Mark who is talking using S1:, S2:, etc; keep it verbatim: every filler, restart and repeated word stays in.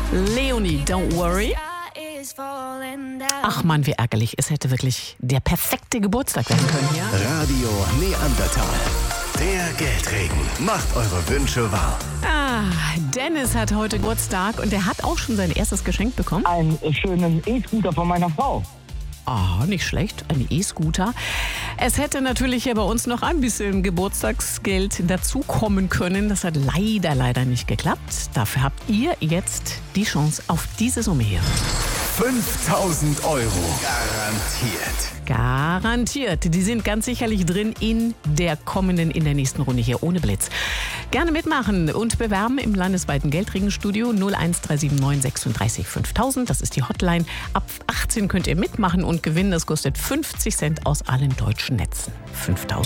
S1: Leonie, don't worry. Ach Mann, wie ärgerlich. Es hätte wirklich der perfekte Geburtstag werden können hier.
S2: Radio Neandertal. Der Geldregen. Macht eure Wünsche wahr.
S1: Ah, Dennis hat heute Geburtstag und er hat auch schon sein erstes Geschenk bekommen.
S3: Einen schönen E-Scooter von meiner Frau.
S1: Ah, nicht schlecht, ein E-Scooter. Es hätte natürlich ja bei uns noch ein bisschen Geburtstagsgeld dazukommen können. Das hat leider, leider nicht geklappt. Dafür habt ihr jetzt die Chance auf diese Summe hier.
S2: fünftausend Euro. Garantiert.
S1: Garantiert. Die sind ganz sicherlich drin in der kommenden, in der nächsten Runde hier ohne Blitz. Gerne mitmachen und bewerben im landesweiten Geldregenstudio null eins drei sieben neun sechsunddreißig fünftausend. Das ist die Hotline. Ab achtzehn könnt ihr mitmachen und gewinnen. Das kostet fünfzig Cent aus allen deutschen Netzen. fünftausend.